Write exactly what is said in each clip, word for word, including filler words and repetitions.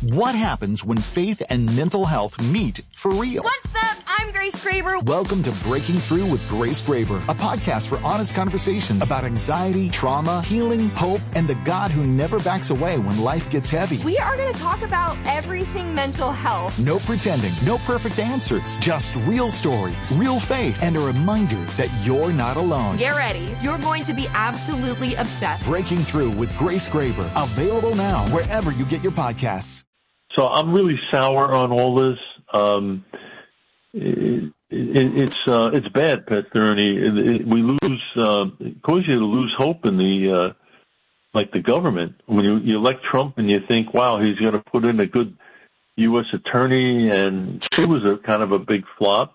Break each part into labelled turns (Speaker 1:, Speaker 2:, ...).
Speaker 1: What happens when faith and mental health meet for real?
Speaker 2: What's up? I'm Grace Graber.
Speaker 1: Welcome to Breaking Through with Grace Graber, a podcast for honest conversations about anxiety, trauma, healing, hope, and the God who never backs away when life gets heavy.
Speaker 2: We are going to talk about everything mental health.
Speaker 1: No pretending, no perfect answers, just real stories, real faith, and a reminder that you're not alone.
Speaker 2: Get ready. You're going to be absolutely obsessed.
Speaker 1: Breaking Through with Grace Graber, available now wherever you get your podcasts.
Speaker 3: So I'm really sour on all this. Um, it, it, it's uh, it's bad, Pastor Ernie. It, it, we lose, uh, it causes you to lose hope in the, uh, like the government. When you, you elect Trump and you think, wow, he's going to put in a good U S attorney, and it was a kind of a big flop,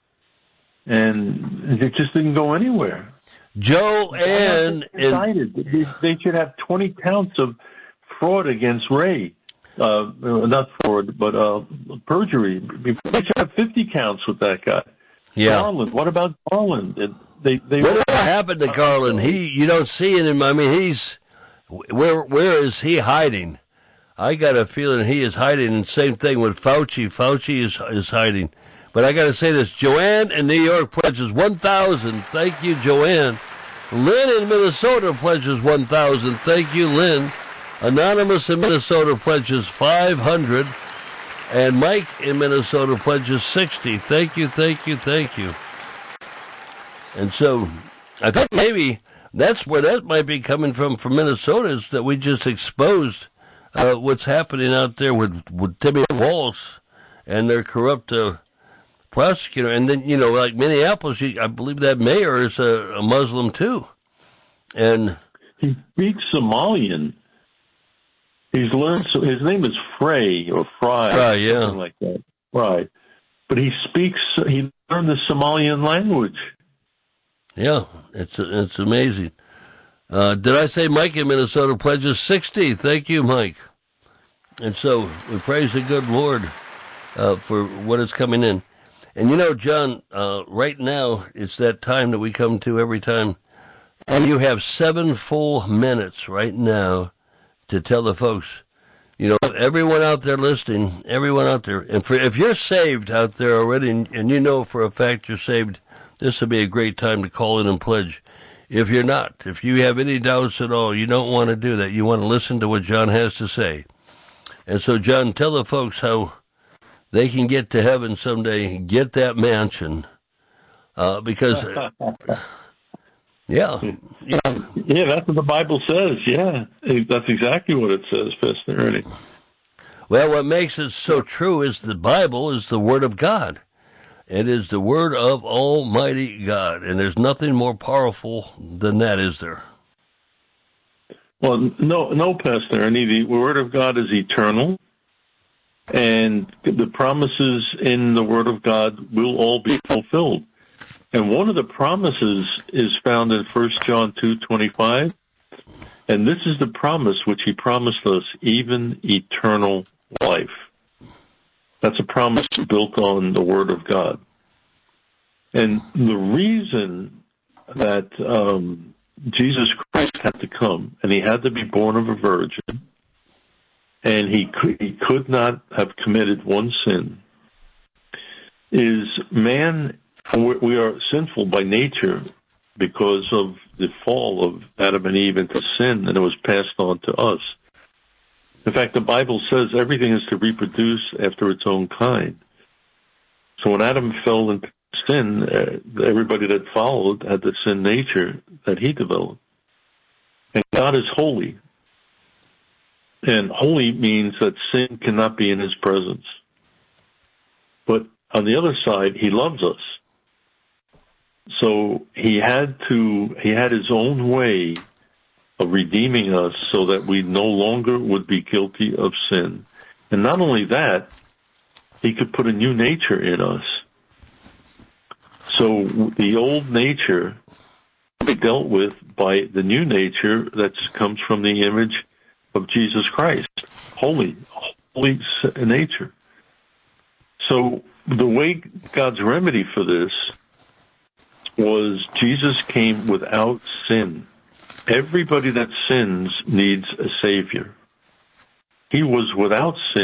Speaker 3: and it just didn't go anywhere.
Speaker 4: Joanne,
Speaker 3: decided they, they should have twenty counts of fraud against Ray. Uh, not fraud, but uh, perjury. They should have fifty counts with that guy.
Speaker 4: Yeah.
Speaker 3: Garland. What about Garland? They, they
Speaker 4: what happened to Garland? He, you don't see him. I mean, he's where? Where is he hiding? I got a feeling he is hiding. And same thing with Fauci. Fauci is is hiding. But I got to say this: Joanne in New York pledges one thousand. Thank you, Joanne. Lynn in Minnesota pledges one thousand. Thank you, Lynn. Anonymous in Minnesota pledges five hundred, and Mike in Minnesota pledges sixty. Thank you, thank you, thank you. And so I think maybe that's where that might be coming from, from Minnesota, is that we just exposed uh, what's happening out there with, with Timmy Walsh and their corrupt uh, prosecutor. And then, you know, like Minneapolis, I believe that mayor is a, a Muslim too. And
Speaker 3: he speaks Somalian. He's learned, so his name is Frey or Fry,
Speaker 4: Fry, yeah,
Speaker 3: something like that. Right, but he speaks. He learned the Somalian language.
Speaker 4: Yeah, it's it's amazing. Uh, did I say Mike in Minnesota pledges sixty? Thank you, Mike. And so we praise the good Lord uh, for what is coming in. And you know, John, uh, right now it's that time that we come to every time, and you have seven full minutes right now to tell the folks, you know, everyone out there listening, everyone out there, and for, if you're saved out there already, and, and you know for a fact you're saved, this would be a great time to call in and pledge. If you're not, if you have any doubts at all, you don't want to do that. You want to listen to what John has to say. And so, John, tell the folks how they can get to heaven someday, get that mansion, uh, because... Yeah.
Speaker 3: yeah, yeah, that's what the Bible says. Yeah, that's exactly what it says, Pastor Ernie.
Speaker 4: Well, what makes it so true is the Bible is the Word of God. It is the Word of Almighty God, and there's nothing more powerful than that, is there?
Speaker 3: Well, no, no, Pastor Ernie. The Word of God is eternal, and the promises in the Word of God will all be fulfilled. And one of the promises is found in First John two twenty-five, and this is the promise which he promised us, even eternal life. That's a promise built on the Word of God. And the reason that um, Jesus Christ had to come, and he had to be born of a virgin, and he could, he could not have committed one sin, is man... We are sinful by nature because of the fall of Adam and Eve into sin, and it was passed on to us. In fact, the Bible says everything is to reproduce after its own kind. So when Adam fell into sin, uh, everybody that followed had the sin nature that he developed. And God is holy. And holy means that sin cannot be in his presence. But on the other side, he loves us. So he had to, he had his own way of redeeming us so that we no longer would be guilty of sin. And not only that, he could put a new nature in us. So the old nature be dealt with by the new nature that comes from the image of Jesus Christ, holy, holy nature. So the way God's remedy for this was Jesus came without sin. Everybody that sins needs a Savior. He was without sin.